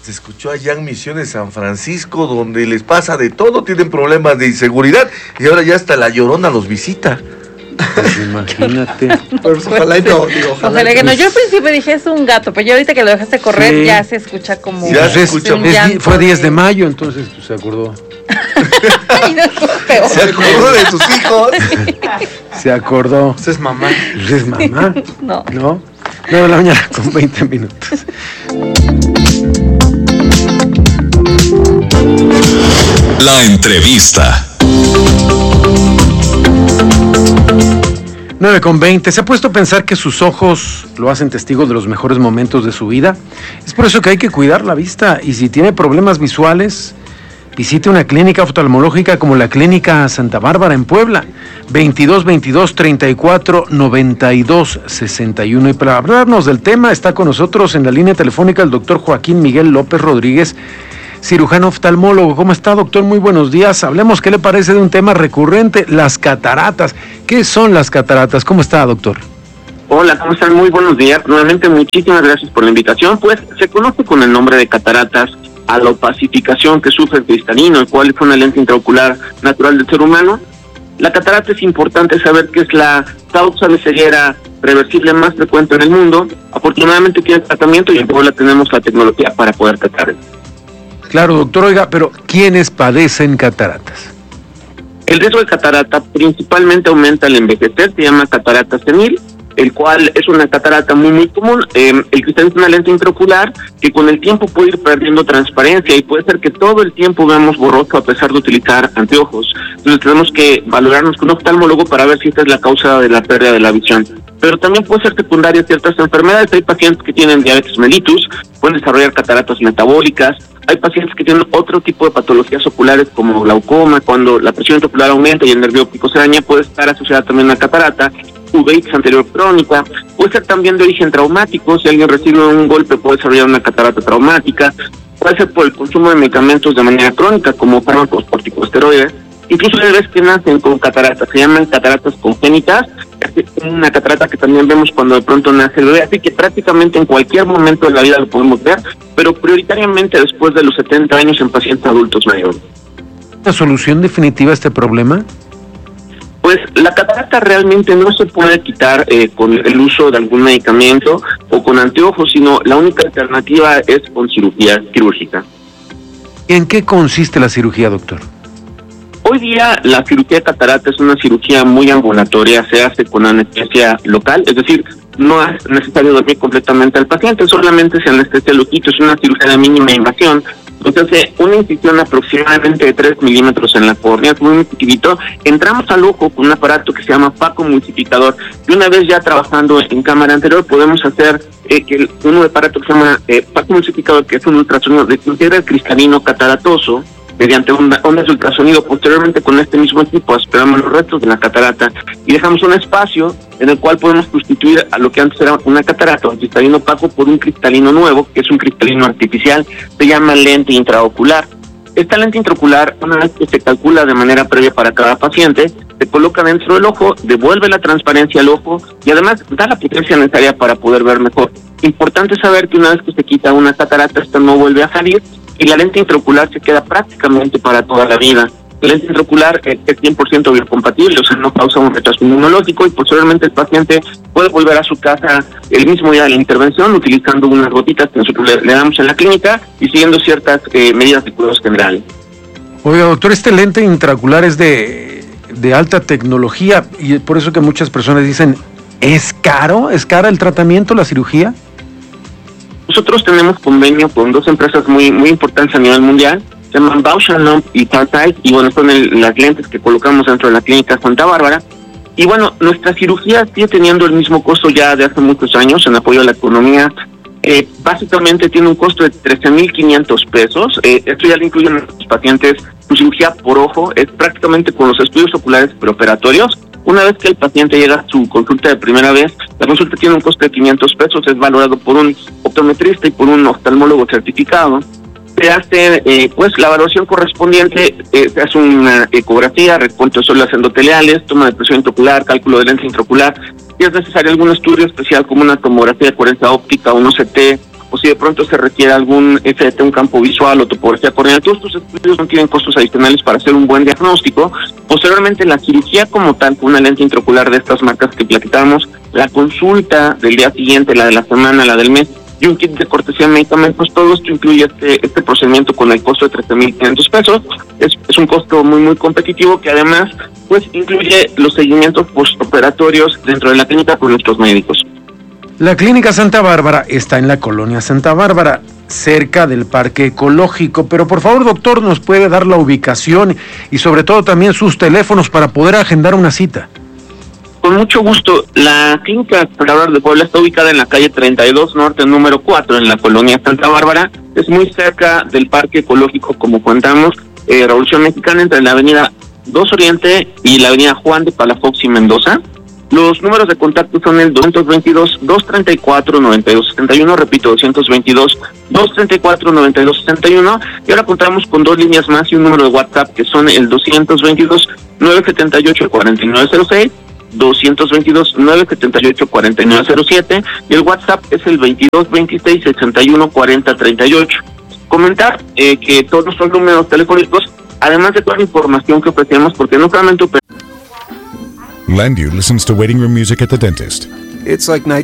Se escuchó allá en Misiones San Francisco, donde les pasa de todo, tienen problemas de inseguridad y ahora ya hasta la Llorona los visita. Pues imagínate. Pero ojalá y no, digo, ojalá que no. Yo al principio dije es un gato, pero ya ahorita que lo dejaste correr, sí, ya se escucha como... Ya se escucha. Fue 10 de mayo, entonces pues, se acordó. Se acordó de sus hijos. Se acordó. Usted es mamá. ¿Usted es mamá? No. ¿No? 9 de la mañana con 20 minutos. La entrevista. 9:20. ¿Se ha puesto a pensar que sus ojos lo hacen testigo de los mejores momentos de su vida? Es por eso que hay que cuidar la vista, y si tiene problemas visuales, visite una clínica oftalmológica como la Clínica Santa Bárbara en Puebla, 2222-34-92-61. Y para hablarnos del tema está con nosotros en la línea telefónica el doctor Joaquín Miguel López Rodríguez, cirujano oftalmólogo. ¿Cómo está, doctor? Muy buenos días. Hablemos, ¿qué le parece de un tema recurrente? Las cataratas. ¿Qué son las cataratas? ¿Cómo está, doctor? Hola, ¿cómo están? Muy buenos días. Nuevamente, muchísimas gracias por la invitación. Pues se conoce con el nombre de cataratas a la opacificación que sufre el cristalino, el cual es una lente intraocular natural del ser humano. La catarata es importante saber que es la causa de ceguera reversible más frecuente en el mundo. Afortunadamente tiene tratamiento y en Puebla tenemos la tecnología para poder tratar. Claro, doctor. Oiga, pero ¿quiénes padecen cataratas? El riesgo de catarata principalmente aumenta al envejecer, se llama catarata senil, el cual es una catarata muy común. El cristal es una lente intraocular que con el tiempo puede ir perdiendo transparencia y puede ser que todo el tiempo veamos borroso a pesar de utilizar anteojos. Entonces tenemos que valorarnos con un oftalmólogo para ver si esta es la causa de la pérdida de la visión. Pero también puede ser secundaria a ciertas enfermedades. Hay pacientes que tienen diabetes mellitus, pueden desarrollar cataratas metabólicas. Hay pacientes que tienen otro tipo de patologías oculares como glaucoma, cuando la presión intraocular aumenta y el nervio óptico se daña, puede estar asociada también a una catarata. Uveitis anterior crónica, puede ser también de origen traumático, si alguien recibe un golpe puede desarrollar una catarata traumática, puede ser por el consumo de medicamentos de manera crónica como fármacos corticosteroides. Incluso hay bebés que nacen con cataratas, se llaman cataratas congénitas, es una catarata que también vemos cuando de pronto nace el bebé, así que prácticamente en cualquier momento de la vida lo podemos ver, pero prioritariamente después de los 70 años en pacientes adultos mayores. ¿La solución definitiva a este problema? Pues la catarata realmente no se puede quitar con el uso de algún medicamento o con anteojos, sino la única alternativa es con cirugía quirúrgica. ¿En qué consiste la cirugía, doctor? Hoy día la cirugía de catarata es una cirugía muy ambulatoria, se hace con anestesia local, es decir, no es necesario dormir completamente al paciente, solamente se anestesia el ojito, es una cirugía de mínima invasión. Entonces, una incisión aproximadamente de 3 milímetros en la córnea, es muy chiquitito. Entramos al ojo con un aparato que se llama facomultiplicador y una vez ya trabajando en cámara anterior podemos hacer un aparato que se llama facomultiplicador, que es un ultrasonido de integra el cristalino cataratoso mediante ondas de ultrasonido. Posteriormente con este mismo equipo aspiramos los restos de la catarata y dejamos un espacio en el cual podemos sustituir a lo que antes era una catarata, un cristalino opaco, por un cristalino nuevo, que es un cristalino artificial, se llama lente intraocular. Esta lente intraocular, una vez que se calcula de manera previa para cada paciente, se coloca dentro del ojo, devuelve la transparencia al ojo y además da la potencia necesaria para poder ver mejor. Importante saber que una vez que se quita una catarata, esta no vuelve a salir y la lente intraocular se queda prácticamente para toda la vida. La lente intraocular es 100% biocompatible, o sea, no causa un retraso inmunológico y posteriormente el paciente puede volver a su casa el mismo día de la intervención utilizando unas gotitas que nosotros le damos en la clínica y siguiendo ciertas medidas de cuidados generales. Oiga, doctor, este lente intraocular es de alta tecnología y por eso que muchas personas dicen, ¿es caro? ¿Es cara el tratamiento, la cirugía? Nosotros tenemos convenio con dos empresas muy importantes a nivel mundial, se llaman Bausch & Lomb y Farsight, y bueno, son las lentes que colocamos dentro de la clínica Santa Bárbara. Y bueno, nuestra cirugía sigue teniendo el mismo costo ya de hace muchos años en apoyo a la economía. Básicamente tiene un costo de 13,500 pesos. Esto ya le incluye a nuestros pacientes su cirugía por ojo, es prácticamente con los estudios oculares preoperatorios. Una vez que el paciente llega a su consulta de primera vez, la consulta tiene un costo de 500 pesos, es valorado por un optometrista y por un oftalmólogo certificado. Se hace la evaluación correspondiente, se hace una ecografía, recuento de células endoteliales, toma de presión intraocular, cálculo de lente intraocular. Si es necesario algún estudio especial como una tomografía de coherencia óptica, un OCT o si de pronto se requiere algún FT, un campo visual o topografía corneal. Todos estos estudios no tienen costos adicionales para hacer un buen diagnóstico. Posteriormente, la cirugía como tal, con una lente intraocular de estas marcas que platicábamos, la consulta del día siguiente, la de la semana, la del mes, y un kit de cortesía de medicamentos, todo esto incluye este procedimiento con el costo de 13,500 pesos. Es un costo muy, muy competitivo que además pues incluye los seguimientos postoperatorios dentro de la clínica por nuestros médicos. La Clínica Santa Bárbara está en la colonia Santa Bárbara, cerca del Parque Ecológico, pero por favor, doctor, nos puede dar la ubicación y sobre todo también sus teléfonos para poder agendar una cita. Con mucho gusto. La Clínica Santa Bárbara de Puebla está ubicada en la calle 32 Norte, número 4, en la colonia Santa Bárbara. Es muy cerca del Parque Ecológico, como contamos, Revolución Mexicana, entre la avenida 2 Oriente y la avenida Juan de Palafox y Mendoza. Los números de contacto son el 222-234-9261, repito, 222-234-9261, y ahora contamos con 2 líneas más y un número de WhatsApp que son el 222-978-4906, 222-978-4907, y el WhatsApp es el 22-26-61-40-38. Comentar que todos nuestros números telefónicos, además de toda la información que ofrecemos, porque no solamente Lendu listens to waiting room music at the dentist. It's like night.